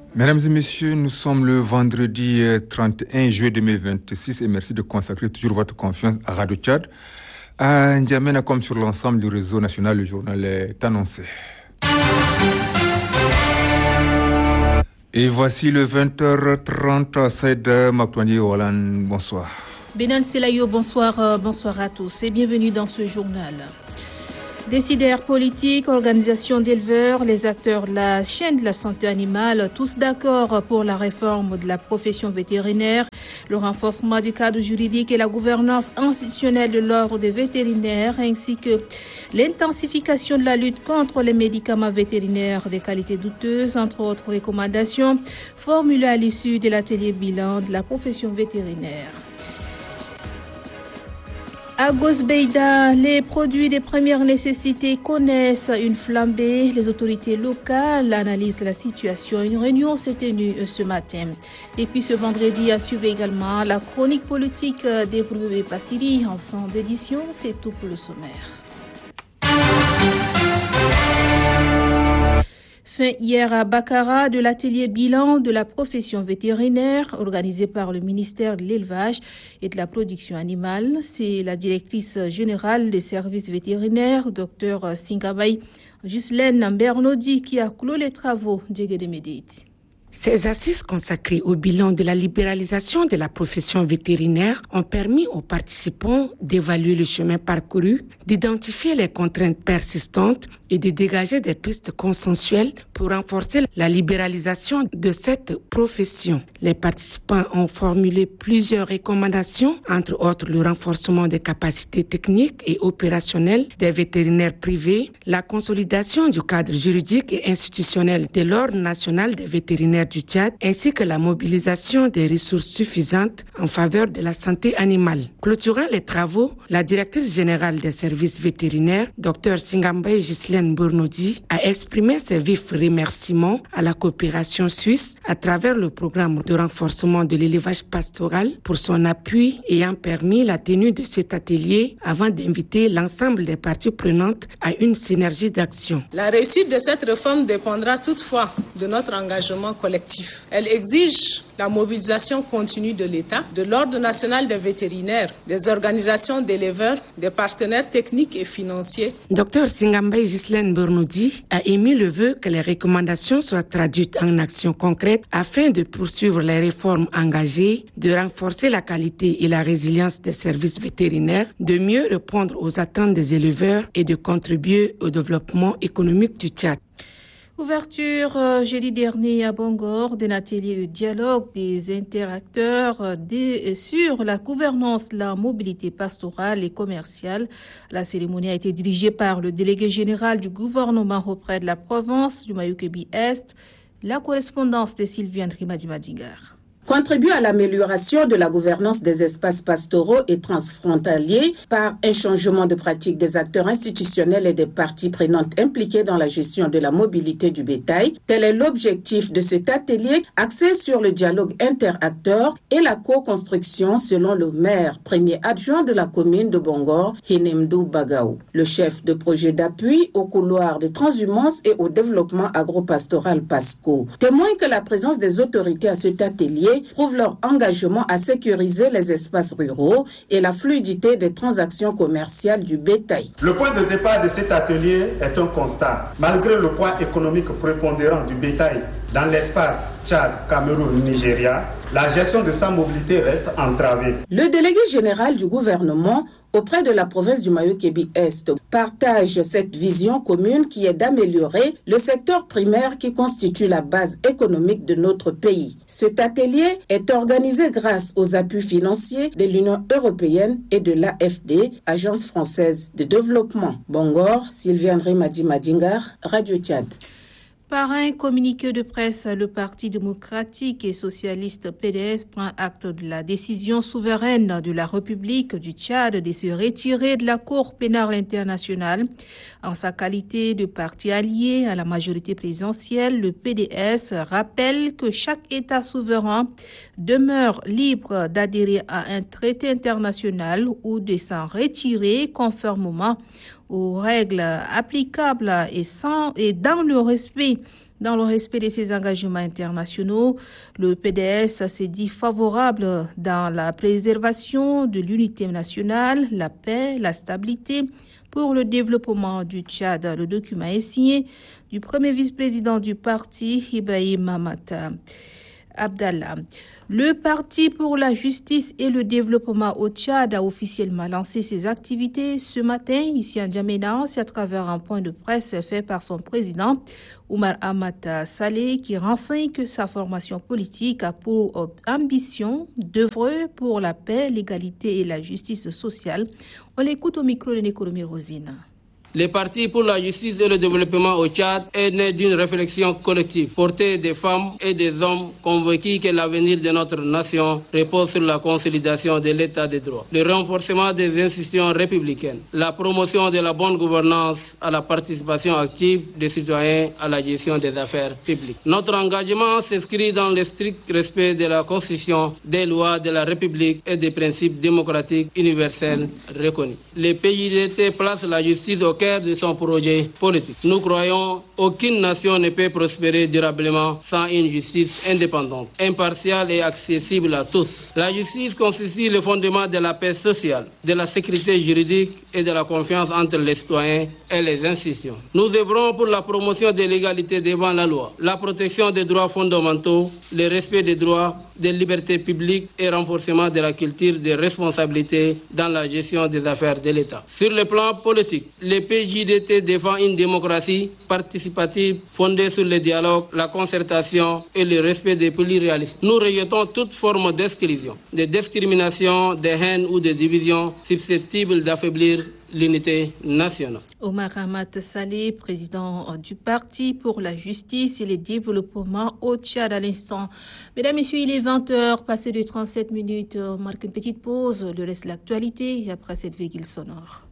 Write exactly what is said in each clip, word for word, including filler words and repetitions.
Mesdames et messieurs, nous sommes le vendredi trente et un juillet deux mille vingt-six et merci de consacrer toujours votre confiance à Radio Tchad. À N'Djamena comme sur l'ensemble du réseau national, le journal est annoncé. Et voici le vingt heures trente, Saïd Maktouani Olan, bonsoir. Benan Selayo, bonsoir, bonsoir à tous et bienvenue dans ce journal. Décideurs politiques, organisations d'éleveurs, les acteurs de la chaîne de la santé animale, tous d'accord pour la réforme de la profession vétérinaire, le renforcement du cadre juridique et la gouvernance institutionnelle de l'ordre des vétérinaires, ainsi que l'intensification de la lutte contre les médicaments vétérinaires de qualité douteuse, entre autres recommandations formulées à l'issue de l'atelier bilan de la profession vétérinaire. À Gosbeida, les produits de première nécessité connaissent une flambée. Les autorités locales analysent la situation. Une réunion s'est tenue ce matin. Et puis ce vendredi, à suivre également la chronique politique d'Evroué Passili en fin d'édition. C'est tout pour le sommaire. Fin hier à Bakara de l'atelier bilan de la profession vétérinaire organisé par le ministère de l'élevage et de la production animale. C'est la directrice générale des services vétérinaires, Dr Singabay Ghislaine Bernodi, qui a clos les travaux de Médite. Ces assises consacrées au bilan de la libéralisation de la profession vétérinaire ont permis aux participants d'évaluer le chemin parcouru, d'identifier les contraintes persistantes et de dégager des pistes consensuelles pour renforcer la libéralisation de cette profession. Les participants ont formulé plusieurs recommandations, entre autres le renforcement des capacités techniques et opérationnelles des vétérinaires privés, la consolidation du cadre juridique et institutionnel de l'Ordre national des vétérinaires du Tchad, ainsi que la mobilisation des ressources suffisantes en faveur de la santé animale. Clôturant les travaux, la directrice générale des services vétérinaires, Dr Singabay Ghislaine Bernodi, a exprimé ses vifs remerciements à la coopération suisse à travers le programme de renforcement de l'élevage pastoral pour son appui ayant permis la tenue de cet atelier avant d'inviter l'ensemble des parties prenantes à une synergie d'action. La réussite de cette réforme dépendra toutefois de notre engagement collectif. Elle exige la mobilisation continue de l'État, de l'Ordre national des vétérinaires, des organisations d'éleveurs, des partenaires techniques et financiers. Dr Singabay Ghislaine Bernodi a émis le vœu que les recommandations soient traduites en actions concrètes afin de poursuivre les réformes engagées, de renforcer la qualité et la résilience des services vétérinaires, de mieux répondre aux attentes des éleveurs et de contribuer au développement économique du Tchad. Ouverture euh, jeudi dernier à Bangor d'un atelier de dialogue des interacteurs euh, des, sur la gouvernance, la mobilité pastorale et commerciale. La cérémonie a été dirigée par le délégué général du gouvernement auprès de la province du Mayukebi-Est. La correspondance de Sylviane Rimadi-Madingar. Contribue à l'amélioration de la gouvernance des espaces pastoraux et transfrontaliers par un changement de pratique des acteurs institutionnels et des parties prenantes impliquées dans la gestion de la mobilité du bétail. Tel est l'objectif de cet atelier axé sur le dialogue interacteur et la co-construction selon le maire premier adjoint de la commune de Bangor, Hinemdou Bagaou. Le chef de projet d'appui au couloir de transhumance et au développement agropastoral PASCO témoigne que la présence des autorités à cet atelier prouvent leur engagement à sécuriser les espaces ruraux et la fluidité des transactions commerciales du bétail. Le point de départ de cet atelier est un constat. Malgré le poids économique prépondérant du bétail dans l'espace Tchad, Cameroun, Nigeria, la gestion de sa mobilité reste entravée. Le délégué général du gouvernement auprès de la province du Mayukebi-Est partage cette vision commune qui est d'améliorer le secteur primaire qui constitue la base économique de notre pays. Cet atelier est organisé grâce aux appuis financiers de l'Union européenne et de l'A F D, Agence française de développement. Bangor, Sylviane Rimadi-Madingar, Radio Tchad. Par un communiqué de presse, le Parti démocratique et socialiste P D S prend acte de la décision souveraine de la République du Tchad de se retirer de la Cour pénale internationale. En sa qualité de parti allié à la majorité présidentielle, le P D S rappelle que chaque État souverain demeure libre d'adhérer à un traité international ou de s'en retirer conformément aux règles applicables et, sans, et dans le respect Dans le respect de ses engagements internationaux, le P D S s'est dit favorable dans la préservation de l'unité nationale, la paix, la stabilité pour le développement du Tchad. Le document est signé du premier vice-président du parti, Ibrahim Mamata Abdallah. Le Parti pour la justice et le développement au Tchad a officiellement lancé ses activités ce matin ici à N'Djamena. C'est à travers un point de presse fait par son président, Oumar Amata Saleh, qui renseigne que sa formation politique a pour ambition d'œuvrer pour la paix, l'égalité et la justice sociale. On l'écoute au micro de Nécolomi Rosine. Le Parti pour la justice et le développement au Tchad est né d'une réflexion collective portée des femmes et des hommes convaincus que l'avenir de notre nation repose sur la consolidation de l'état de droit, le renforcement des institutions républicaines, la promotion de la bonne gouvernance à la participation active des citoyens à la gestion des affaires publiques. Notre engagement s'inscrit dans le strict respect de la Constitution, des lois de la République et des principes démocratiques universels reconnus. Le P J D T place la justice au cœur de son projet politique. Nous croyons qu'aucune nation ne peut prospérer durablement sans une justice indépendante, impartiale et accessible à tous. La justice constitue le fondement de la paix sociale, de la sécurité juridique et de la confiance entre les citoyens et les institutions. Nous œuvrons pour la promotion de l'égalité devant la loi, la protection des droits fondamentaux, le respect des droits, des libertés publiques et renforcement de la culture de responsabilité dans la gestion des affaires de l'État. Sur le plan politique, le P J D T défend une démocratie participative fondée sur le dialogue, la concertation et le respect des pluralismes. Nous rejetons toute forme d'exclusion, de discrimination, de haine ou de division susceptible d'affaiblir l'unité nationale. Omar Hamad Saleh, président du Parti pour la justice et le développement au Tchad à l'instant. Mesdames, Messieurs, il est vingt heures, passé de trente-sept minutes. On marque une petite pause, le reste de l'actualité et après cette virgule sonore.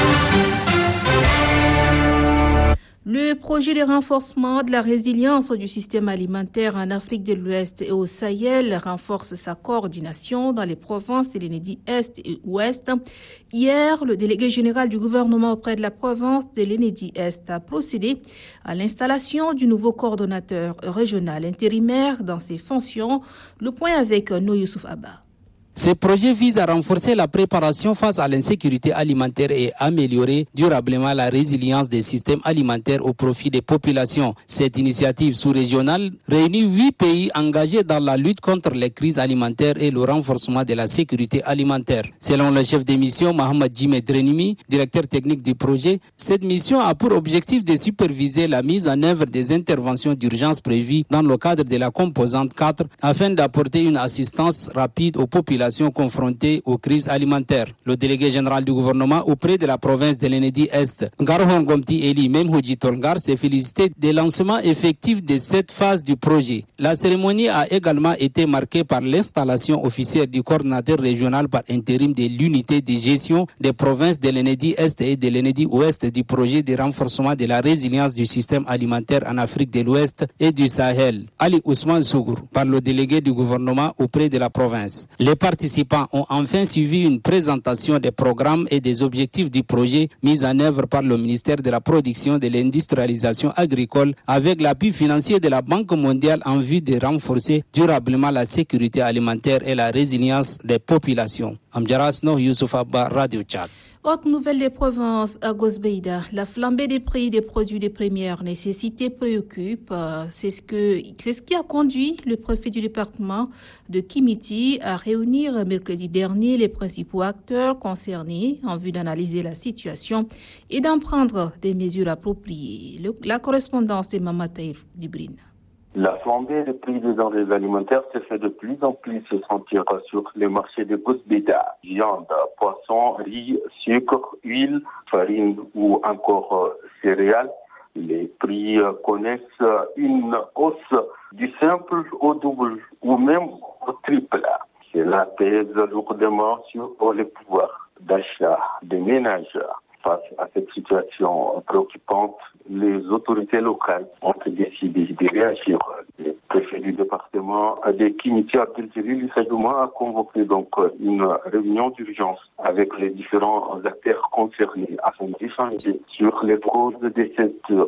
Le projet de renforcement de la résilience du système alimentaire en Afrique de l'Ouest et au Sahel renforce sa coordination dans les provinces de l'Enedi Est et Ouest. Hier, le délégué général du gouvernement auprès de la province de l'Enedi Est a procédé à l'installation du nouveau coordonnateur régional intérimaire dans ses fonctions. Le point avec No Youssouf Abba. Ce projet vise à renforcer la préparation face à l'insécurité alimentaire et améliorer durablement la résilience des systèmes alimentaires au profit des populations. Cette initiative sous-régionale réunit huit pays engagés dans la lutte contre les crises alimentaires et le renforcement de la sécurité alimentaire. Selon le chef de mission, Mohamed Djimé Drenimi, directeur technique du projet, cette mission a pour objectif de superviser la mise en œuvre des interventions d'urgence prévues dans le cadre de la composante quatre afin d'apporter une assistance rapide aux populations confrontées aux crises alimentaires. Le délégué général du gouvernement auprès de la province de l'Enedi Est, Garhon Gomti Eli Memhoudji Tolgar, s'est félicité des lancements effectifs de cette phase du projet. La cérémonie a également été marquée par l'installation officielle du coordinateur régional par intérim de l'unité de gestion des provinces de l'Enedi Est et de l'Enedi Ouest du projet de renforcement de la résilience du système alimentaire en Afrique de l'Ouest et du Sahel, Ali Ousmane Sougour, par le délégué du gouvernement auprès de la province. Les participants ont enfin suivi une présentation des programmes et des objectifs du projet mis en œuvre par le ministère de la Production et de l'Industrialisation agricole avec l'appui financier de la Banque mondiale en vue de renforcer durablement la sécurité alimentaire et la résilience des populations. Amjaras No Youssouf Abba, Radio Tchad. Autre nouvelle des provinces à Gosbeida, la flambée des prix des produits de première nécessité préoccupe. C'est ce, que, c'est ce qui a conduit le préfet du département de Kimiti à réunir mercredi dernier les principaux acteurs concernés en vue d'analyser la situation et d'en prendre des mesures appropriées. Le, la correspondance de Mamataïr Dibrin. La flambée des prix des denrées alimentaires se fait de plus en plus se sentir sur les marchés de Gosbeida. Viande, poisson, riz, sucre, huile, farine ou encore céréales. Les prix connaissent une hausse du simple au double ou même au triple. Cela pèse lourdement sur les pouvoirs d'achat des ménages. Face à cette situation préoccupante, les autorités locales ont décidé de réagir. Le préfet du département de Kimiti, Abdeljalil Issa Juma, a convoqué donc une réunion d'urgence avec les différents acteurs concernés afin d'échanger sur les causes de cette hausse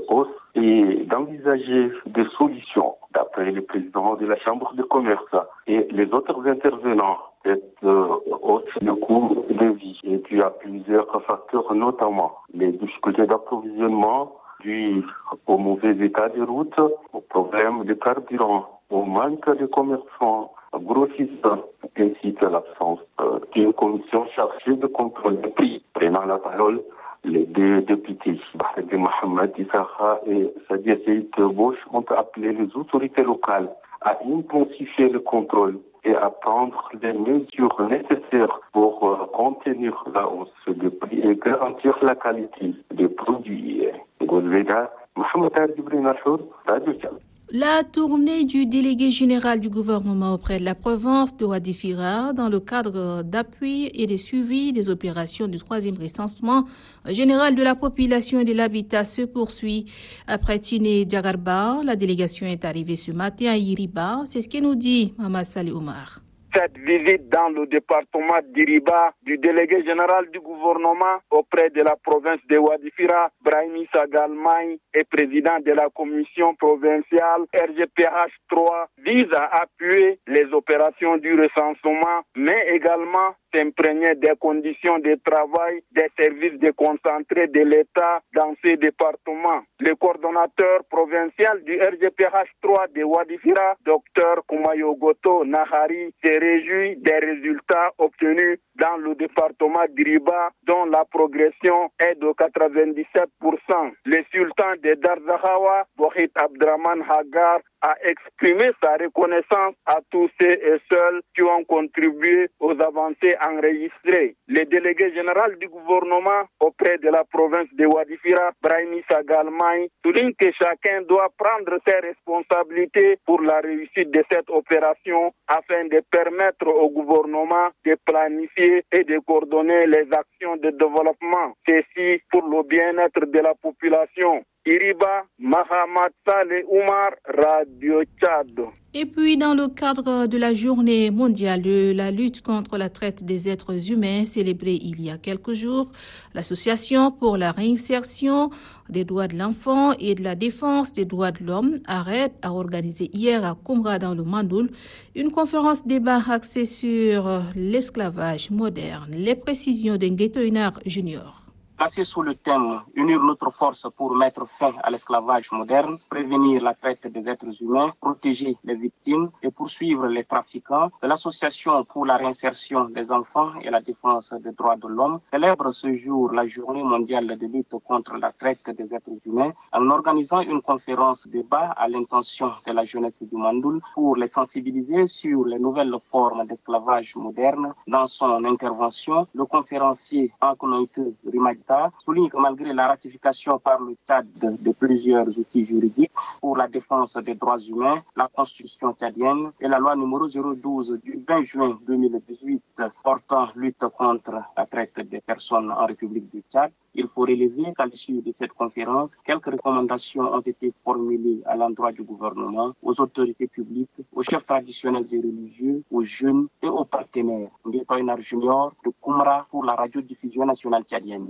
et d'envisager des solutions, d'après le président de la Chambre de commerce et les autres intervenants. Cette euh, hausse du coût de vie est due à plusieurs facteurs, notamment les difficultés d'approvisionnement dues au mauvais état des routes, aux problèmes de carburant, au manque de commerçants grossistes, ainsi que l'absence euh, d'une commission chargée de contrôle des prix. Prenant la parole, les deux députés, Bahreddin Mohamed Issakha et Sadia Seyd Bosch, ont appelé les autorités locales à intensifier le contrôle et à prendre les mesures nécessaires pour euh, contenir la hausse des prix et garantir la qualité des produits. Golveda, Mohamed Adibri Nachour, Radio Tchad. La tournée du délégué général du gouvernement auprès de la province de Wadifira dans le cadre d'appui et de suivi des opérations du troisième recensement général de la population et de l'habitat se poursuit. Après Tiné Diagarba, la délégation est arrivée ce matin à Iriba. C'est ce que nous dit Maman Salih Omar. Cette visite dans le département d'Iriba du délégué général du gouvernement auprès de la province de Wadifira, Brahimi Sagalmaï, et président de la commission provinciale R G P H trois, vise à appuyer les opérations du recensement, mais également s'imprégner des conditions de travail des services déconcentrés de l'État dans ces départements. Le coordonnateur provincial du R G P H trois de Wadifira, Dr Kumayo Goto Nahari, s'est réjoui des résultats obtenus dans le département d'Iriba, dont la progression est de quatre-vingt-dix-sept pour cent. Le sultan de Darzahawa, Bohit Abdraman Hagar, a exprimé sa reconnaissance à tous ceux et ceux qui ont contribué aux avancées enregistrées. Le délégué général du gouvernement auprès de la province de Wadifira, Brahimi Sagalmaï, souligne que chacun doit prendre ses responsabilités pour la réussite de cette opération afin de permettre au gouvernement de planifier et de coordonner les actions de développement. Ceci pour le bien-être de la population. Iriba, Mahamad Saleh Oumar, Radio Tchad. Et puis, dans le cadre de la journée mondiale de la lutte contre la traite des êtres humains, célébrée il y a quelques jours, l'Association pour la réinsertion des droits de l'enfant et de la défense des droits de l'homme, ARED, a organisé hier à Koumra dans le Mandoul une conférence débat axée sur l'esclavage moderne. Les précisions d'Nguetoinar Junior. Placé sous le thème « Unir notre force pour mettre fin à l'esclavage moderne, prévenir la traite des êtres humains, protéger les victimes et poursuivre les trafiquants », l'Association pour la réinsertion des enfants et la défense des droits de l'homme célèbre ce jour la journée mondiale de lutte contre la traite des êtres humains en organisant une conférence débat à l'intention de la jeunesse du Mandoul pour les sensibiliser sur les nouvelles formes d'esclavage moderne. Dans son intervention, le conférencier Ankonoïte Rimadita souligne que malgré la ratification par le Tchad de, de plusieurs outils juridiques pour la défense des droits humains, la Constitution tchadienne et la loi numéro zéro douze du vingt juin deux mille dix-huit portant lutte contre la traite des personnes en République du Tchad, il faut relever qu'à l'issue de cette conférence, quelques recommandations ont été formulées à l'endroit du gouvernement, aux autorités publiques, aux chefs traditionnels et religieux, aux jeunes et aux partenaires. Nguetoinar Junior de Koumra pour la radiodiffusion nationale tchadienne.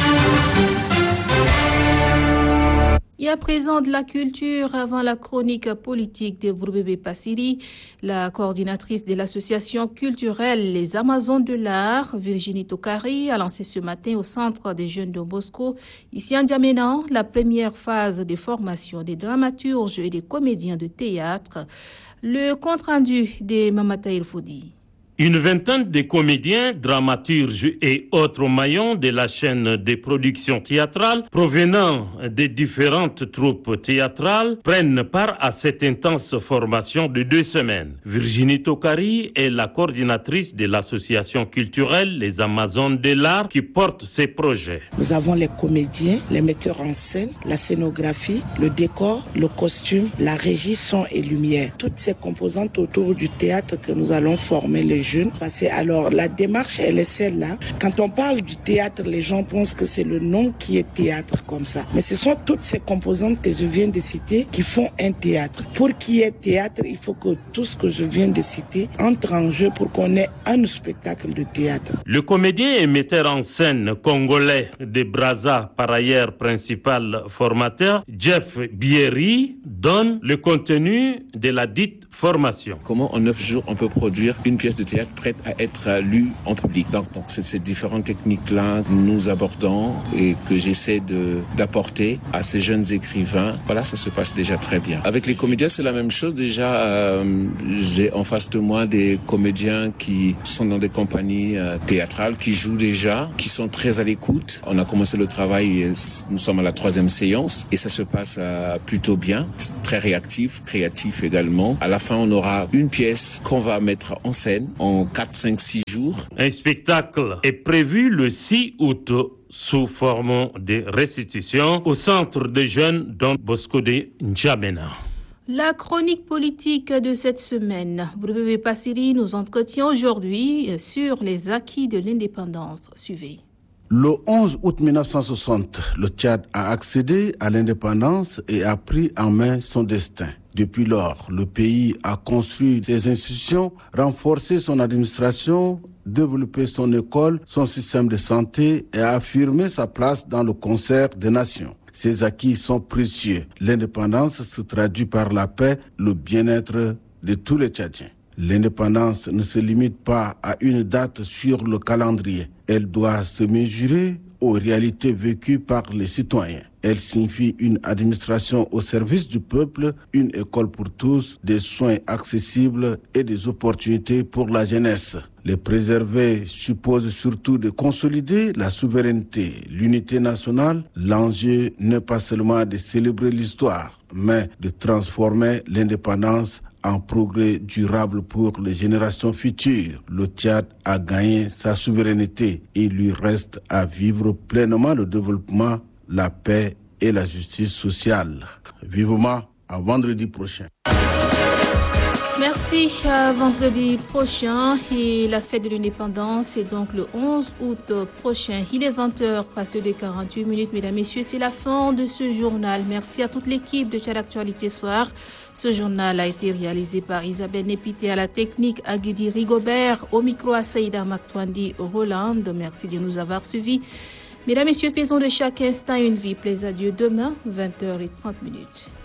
Et à présent de la culture, avant la chronique politique de Vourbébé Passiri, la coordinatrice de l'association culturelle Les Amazones de l'Art, Virginie Tokari, a lancé ce matin au Centre des Jeunes de Bosco, ici en Djamena, la première phase de formation des dramaturges et des comédiens de théâtre. Le compte-rendu de Mamata Ilfoudi. Une vingtaine de comédiens, dramaturges et autres maillons de la chaîne de production théâtrale provenant des différentes troupes théâtrales prennent part à cette intense formation de deux semaines. Virginie Tokari est la coordinatrice de l'association culturelle Les Amazones de l'Art qui porte ces projets. Nous avons les comédiens, les metteurs en scène, la scénographie, le décor, le costume, la régie son et lumière. Toutes ces composantes autour du théâtre que nous allons former les jeunes. Parce que alors la démarche, elle est celle-là. Quand on parle du théâtre, les gens pensent que c'est le nom qui est théâtre comme ça. Mais ce sont toutes ces composantes que je viens de citer qui font un théâtre. Pour qu'il y ait théâtre, il faut que tout ce que je viens de citer entre en jeu pour qu'on ait un spectacle de théâtre. Le comédien et metteur en scène congolais de Brazza, par ailleurs principal formateur, Jeff Bierry, donne le contenu de la dite formation. Comment en neuf jours on peut produire une pièce de théâtre prête à être lue en public. Donc, donc c'est ces différentes techniques-là que nous abordons et que j'essaie de, d'apporter à ces jeunes écrivains. Voilà, ça se passe déjà très bien. Avec les comédiens, c'est la même chose. Déjà, euh, j'ai en face de moi des comédiens qui sont dans des compagnies euh, théâtrales, qui jouent déjà, qui sont très à l'écoute. On a commencé le travail, et nous sommes à la troisième séance et ça se passe euh, plutôt bien, très réactif, créatif également. À la fin, on aura une pièce qu'on va mettre en scène en quatre, cinq, six jours. Un spectacle est prévu le six août sous forme de restitution au centre des jeunes Don Bosco de N'Djamena. La chronique politique de cette semaine. Vous ne pouvez pas, Siri, nous entretiens aujourd'hui sur les acquis de l'indépendance. Suivez. Le onze août mille neuf cent soixante, le Tchad a accédé à l'indépendance et a pris en main son destin. Depuis lors, le pays a construit ses institutions, renforcé son administration, développé son école, son système de santé et a affirmé sa place dans le concert des nations. Ces acquis sont précieux. L'indépendance se traduit par la paix, le bien-être de tous les Tchadiens. L'indépendance ne se limite pas à une date sur le calendrier. Elle doit se mesurer aux réalités vécues par les citoyens. Elle signifie une administration au service du peuple, une école pour tous, des soins accessibles et des opportunités pour la jeunesse. Les préserver suppose surtout de consolider la souveraineté, l'unité nationale. L'enjeu n'est pas seulement de célébrer l'histoire, mais de transformer l'indépendance en progrès durable pour les générations futures. Le Tchad a gagné sa souveraineté. Il lui reste à vivre pleinement le développement, la paix et la justice sociale. Vivement à vendredi prochain. Merci. À vendredi prochain et la fête de l'indépendance est donc le onze août prochain. Il est vingt heures passé de quarante-huit minutes. Mesdames, Messieurs, c'est la fin de ce journal. Merci à toute l'équipe de Tchad Actualité Soir. Ce journal a été réalisé par Isabelle Népité à la technique, Aguidi Rigobert, au micro à Saïda Maktwandi Roland. Merci de nous avoir suivis. Mesdames, Messieurs, faisons de chaque instant une vie. Plaise à Dieu demain, vingt heures trente minutes.